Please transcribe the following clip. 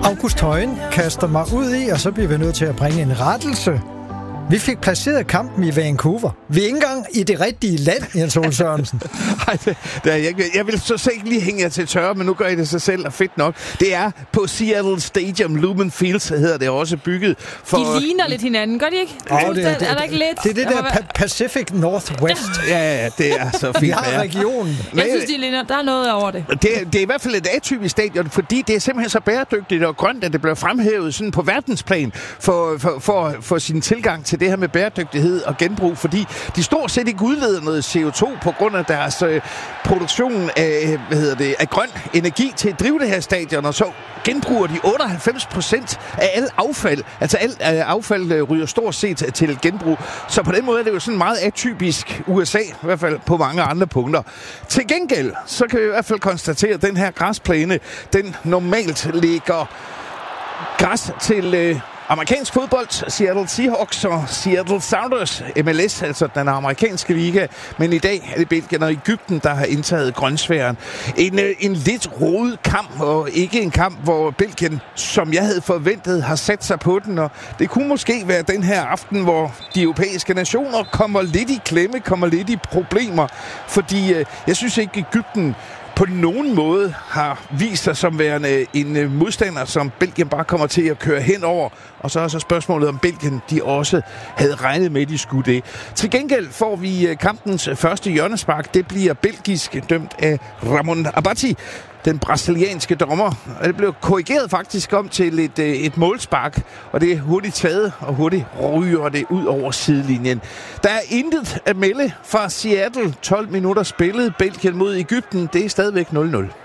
August Højen kaster mig ud i, og så bliver vi nødt til at bringe en rettelse. Vi fik placeret kampen i Vancouver. Vi er ikke engang i det rigtige land, Jens Ole Sørensen. Nej, jeg vil så ikke lige hænge jer til tørre, men nu gør I det sig selv, og fedt nok. Det er på Seattle Stadium, Lumen Fields hedder det også, bygget for... De ligner lidt hinanden, gør de ikke? Det er der ikke lidt? Det er det der Pacific Northwest. Ja, det er så fint. Vi har regionen. Jeg synes, de ligner. Der er noget over det. Det er i hvert fald et atypisk stadion, fordi det er simpelthen så bæredygtigt og grønt, at det bliver fremhævet sådan på verdensplan for sin tilgang til det her med bæredygtighed og genbrug, fordi de stort set ikke udleder noget CO2 på grund af deres produktion af grøn energi til at drive det her stadion, og så genbruger de 98% af alt affald. Altså alt affald ryger stort set til genbrug. Så på den måde er det jo sådan meget atypisk USA, i hvert fald på mange andre punkter. Til gengæld, så kan vi i hvert fald konstatere, at den her græsplæne, den normalt ligger græs til amerikansk fodbold, Seattle Seahawks og Seattle Sounders, MLS, altså den amerikanske liga. Men i dag er det Belgien og Egypten, der har indtaget grønsfæren. En lidt rodet kamp, og ikke en kamp, hvor Belgien, som jeg havde forventet, har sat sig på den. Og det kunne måske være den her aften, hvor de europæiske nationer kommer lidt i klemme, kommer lidt i problemer. Fordi jeg synes ikke, Egypten på nogen måde har vist sig som værende en modstander, som Belgien bare kommer til at køre hen over. Og så er så spørgsmålet, om Belgien de også havde regnet med, at de skulle det. Til gengæld får vi kampens første hjørnespark. Det bliver belgisk, dømt af Ramon Abati, den brasilianske dommer. Og det blev korrigeret faktisk om til et målspark, og det er hurtigt taget, og hurtigt ryger det ud over sidelinjen. Der er intet at melde fra Seattle. 12 minutter spillet. Belgien mod Egypten. Det er stadigvæk 0-0.